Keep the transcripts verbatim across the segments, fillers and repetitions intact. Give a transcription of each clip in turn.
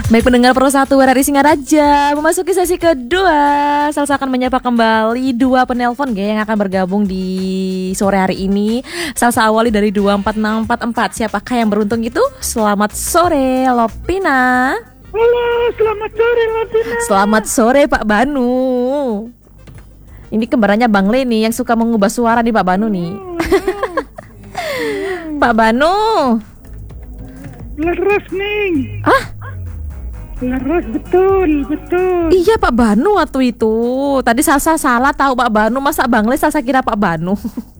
Baik pendengar Pro satu R R I Singaraja, memasuki sesi kedua. Salsa akan menyapa kembali dua penelpon G yang akan bergabung di sore hari ini. Salsa awali dari dua empat enam empat empat. Siapakah yang beruntung itu? Selamat sore Lopina. Halo, selamat sore Lopina. Selamat sore Pak Banu. Ini kembarannya Bang Le nih yang suka mengubah suara nih Pak Banu nih. Pak Banu. Leres nih. Hah? Leres betul, betul. Iya Pak Banu waktu itu. Tadi Salsa salah tahu Pak Banu. Masa Bang Le Salsa kira Pak Banu.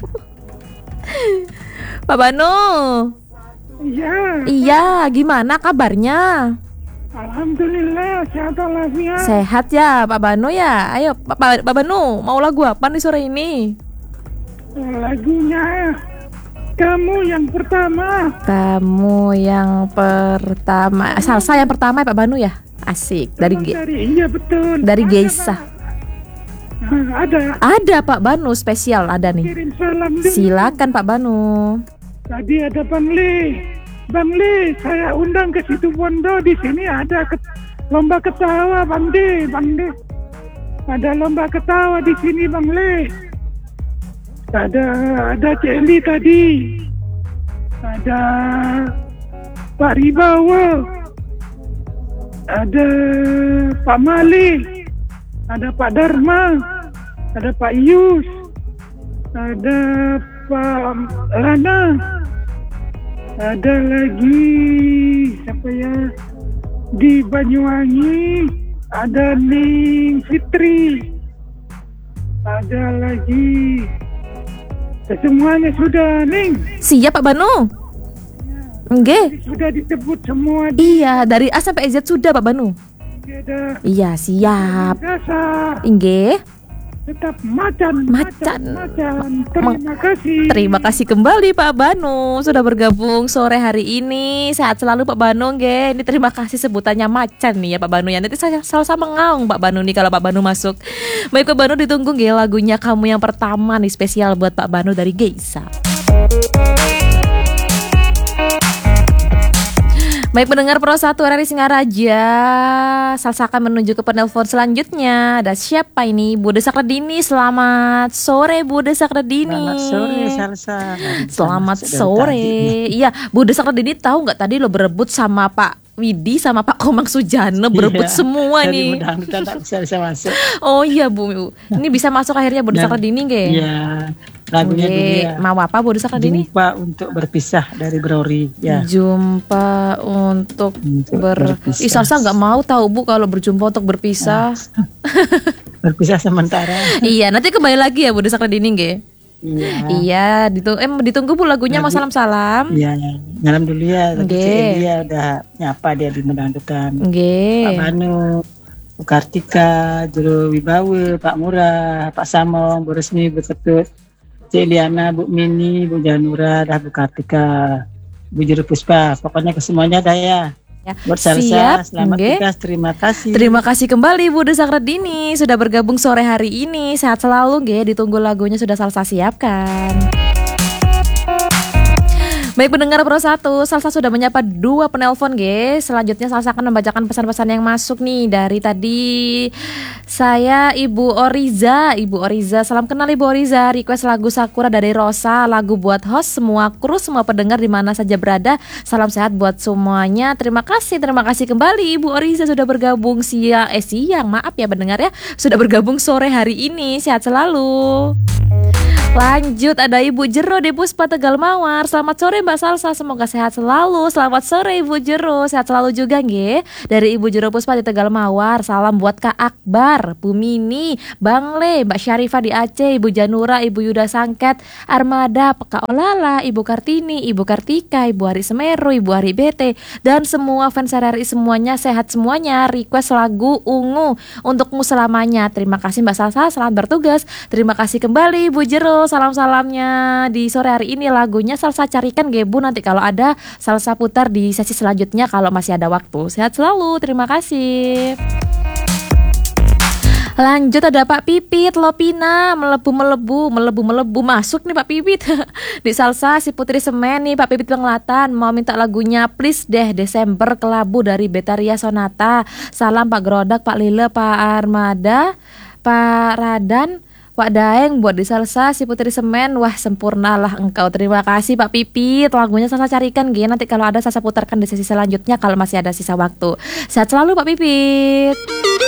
Pak Banu. Iya. Iya, gimana kabarnya? Alhamdulillah, sehat walafiat. Sehat ya Pak Banu ya. Ayo Pak, Pak, Pak Banu, mau lagu apa nih sore ini? Lagunya Kamu yang pertama. Kamu yang pertama. Salsa yang pertama ya Pak Banu ya. Asik. Dari Ge- dari iya betul. Dari Ada, Geisa. Pak. Nah, ada. Ada Pak Banu spesial ada nih. Kirim salam dulu. Silakan Pak Banu. Tadi ada Bang Le. Bang Le, saya undang ke situ Bondo. Di sini ada ke- lomba ketawa Bang De, Bang De. Ada lomba ketawa di sini Bang Le. Ada ada Celi tadi. Ada Pak Ribawa. Ada Pak Mali. Ada Pak Dharma. Ada Pak Yus. Ada Pak Lana. Ada lagi siapa ya? Di Banyuwangi ada Ning Fitri. Ada lagi. Semuanya sudah Ning. Siap Pak Banu. Nggih. Sudah disebut semua. Iya, dari A sampai Z sudah Pak Banu. Ada Iya, siap. dasar. Nggih. Tetap macan, Macan. macan. Terima kasih. Terima kasih kembali Pak Banu sudah bergabung sore hari ini. Sehat selalu Pak Banu nggih. Ini terima kasih sebutannya macan nih ya Pak Banu ya. Nanti saya sama-sama ngaung Pak Banu nih kalau Pak Banu masuk. Baik Pak Banu, ditunggu nggih lagunya Kamu yang pertama nih spesial buat Pak Banu dari Geisa. Baik pendengar Pro satu R R I Singaraja, Salsa akan menuju ke penelpon selanjutnya. Ada siapa ini? Bu Desa Kredini. Selamat sore Bu Desa Kredini. Selamat sore Salsa. Selamat sore. Iya, Bu Desa Kredini tahu nggak tadi lo berebut sama Pak Widi sama Pak Komang Sujana, berebut Iya, semua tadi nih. mudah-mudahan tak bisa, bisa masuk. Oh iya Bu, ini bisa masuk akhirnya Bu Desa Dan- Kredini nggih? Iya, lagunya dulu Nggih. ya. Mau apa Bu Desa Kredini? Jumpa untuk berpisah dari Brori. Ya. Jumpa untuk, Untuk ber berpisah. Ih, Salsa nggak mau tahu Bu kalau berjumpa untuk berpisah. Berpisah sementara. Iya, nanti kembali lagi ya Bu Desa Kredini nggih. Iya. Iya, ditunggu eh ditunggu Bu lagunya mau Lagu- salam-salam. Iya, nyalam dulu ya. Tadi Nggih. si Elia udah nyapa dia di Medandutan. Pak Nggih. Banu, Bu Kartika, Juru Wibawa, Pak Murah, Pak Samong, Bu Resmi, Bu Ketut, Cik Liana, Bu Mini, Bu Janura, dah Bu Kartika, Bu Juru Puspa. Pokoknya ke semuanya dah ya. Ya, Buat Salsa, siap, selamat nggih. tugas, terima kasih. Terima kasih kembali Bu Desa Kredini sudah bergabung sore hari ini. Sehat selalu nggih, ditunggu lagunya sudah Salsa siapkan. Baik pendengar Pro satu, Salsa sudah menyapa dua penelpon nggih. Selanjutnya Salsa akan membacakan pesan-pesan yang masuk nih dari tadi. Saya Ibu Oriza, Ibu Oriza, salam kenal Ibu Oriza. Request lagu Sakura dari Rosa, lagu buat host, semua kru, semua pendengar di mana saja berada. Salam sehat buat semuanya. Terima kasih, terima kasih kembali Ibu Oriza sudah bergabung siang, eh siang, maaf ya pendengar ya, sudah bergabung sore hari ini. Sehat selalu. Lanjut ada Ibu Jero di Puspa Tegal Mawar. Selamat sore Mbak Salsa, semoga sehat selalu. Selamat sore Ibu Jero, sehat selalu juga nggih. Dari Ibu Jero Puspa di Tegal Mawar. Salam buat Kak Akbar, Bu Mini, Bang Le, Mbak Syarifah di Aceh, Ibu Janura, Ibu Yuda Sangket, Armada, Kak Olala, Ibu Kartini, Ibu Kartika, Ibu Hari Semeru, Ibu Hari B T, dan semua fans R R I semuanya sehat semuanya. Request lagu Ungu untukmu selamanya. Terima kasih Mbak Salsa, selamat bertugas. Terima kasih kembali Ibu Jero. Salam-salamnya di sore hari ini. Lagunya Salsa carikan Gebu, nanti kalau ada Salsa putar di sesi selanjutnya kalau masih ada waktu. Sehat selalu, terima kasih. Lanjut ada Pak Pipit, Lopina, melebu-melebu, melebu-melebu masuk nih Pak Pipit. Di Salsa si Putri Semen nih Pak Pipit Penglatan mau minta lagunya Please deh Desember Kelabu dari Betaria Sonata. Salam Pak Grodak, Pak Lile, Pak Armada, Pak Radan, Pak Daeng buat di Salsa si Putri Semen. Wah sempurnalah engkau. Terima kasih Pak Pipit. Lagunya Salsa carikan G. Nanti kalau ada Salsa putarkan di sesi selanjutnya kalau masih ada sisa waktu. Sehat selalu Pak Pipit.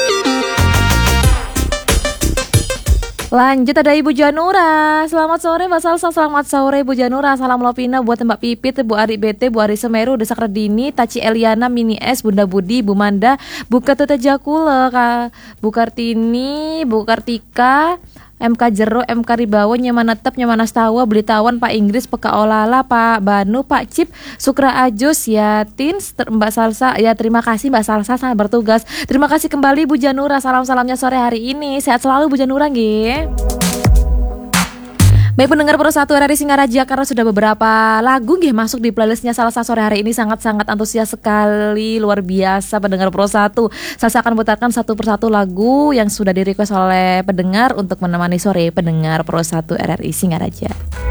Lanjut ada Ibu Janura. Selamat sore Mbak Salsa. Selamat sore Ibu Janura. Salam Lopina buat Mbak Pipit, Bu Ari B T, Bu Ari Semeru, Desak Redini, Taci Eliana, Mini S, Bunda Budi, Bu Manda, Bu Ketute Jakule, Kak Bu Kartini, Bu Kartika, M K Jero, M K Ribawo, Nyaman Netep, Nyaman Astawa, Belitawan, Pak Inggris, Peka Olala, Pak Banu, Pak Cip, Sukra Ajus, Yatin, Mbak Salsa. Ya terima kasih Mbak Salsa sangat bertugas. Terima kasih kembali Bu Janura. Salam-salamnya sore hari ini. Sehat selalu Bu Janura nggih. Baik pendengar Pro satu R R I Singaraja, karena sudah beberapa lagu nggih masuk di playlistnya Salsa sore hari ini, sangat-sangat antusias sekali, luar biasa pendengar Pro satu. Salsa akan putarkan satu persatu lagu yang sudah di request oleh pendengar untuk menemani sore pendengar Pro satu R R I Singaraja.